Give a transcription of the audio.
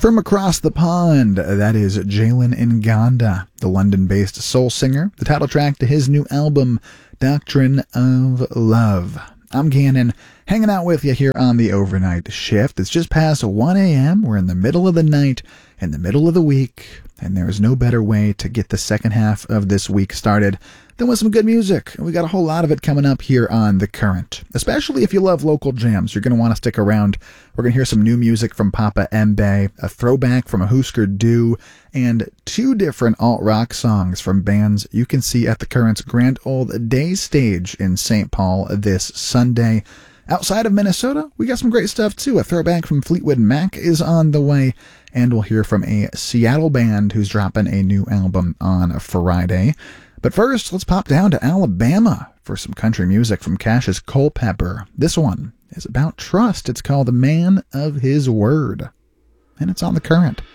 From across the pond, that is Jalen Nganda, the London-based soul singer, the title track to his new album, Doctrine of Love. I'm Gannon, hanging out with you here on the overnight shift. It's just past 1 a.m. We're in the middle of the night, in the middle of the week, and there is no better way to get the second half of this week started than with some good music. And we got a whole lot of it coming up here on The Current. Especially if you love local jams, you're going to want to stick around. We're going to hear some new music from Papa Mbe, a throwback from a Husker Du, and 2 different alt-rock songs from bands you can see at The Current's Grand Old Day stage in St. Paul this Sunday. Outside of Minnesota, we got some great stuff too. A throwback from Fleetwood Mac is on the way, and we'll hear from a Seattle band who's dropping a new album on Friday. But first, let's pop down to Alabama for some country music from Cassius Culpepper. This one is about trust. It's called The Man of His Word, and it's on The Current.